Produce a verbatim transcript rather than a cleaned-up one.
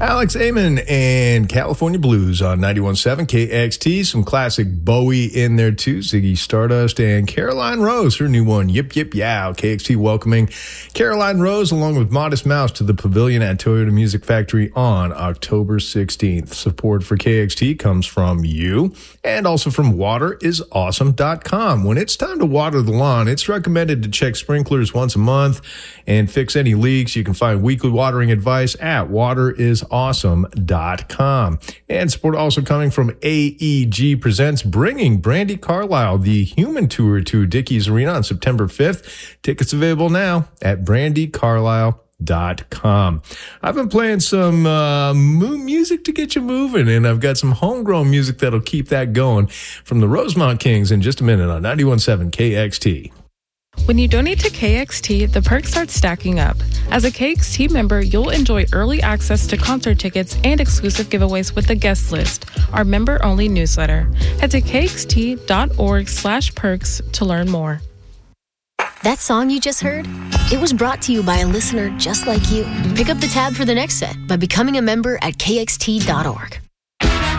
Alex Amon and California Blues on ninety-one point seven K X T. Some classic Bowie in there too. Ziggy Stardust and Caroline Rose, her new one, Yip Yip Yow. K X T welcoming Caroline Rose along with Modest Mouse to the Pavilion at Toyota Music Factory on October sixteenth. Support for K X T comes from you and also from water is awesome dot com. When it's time to water the lawn, it's recommended to check sprinklers once a month and fix any leaks. You can find weekly watering advice at water is awesome dot com. And support also coming from A E G Presents, bringing Brandi Carlile the Human Tour to Dickies Arena on September fifth. Tickets available now at brandi carlile dot com. I've been playing some uh, music to get you moving, and I've got some homegrown music that'll keep that going from the Rosemont Kings in just a minute on ninety-one point seven K X T. When you donate to K X T, the perks start stacking up. As a K X T member, you'll enjoy early access to concert tickets and exclusive giveaways with the guest list, our member-only newsletter. Head to kxt.org slash perks to learn more. That song you just heard? It was brought to you by a listener just like you. Pick up the tab for the next set by becoming a member at k x t dot org.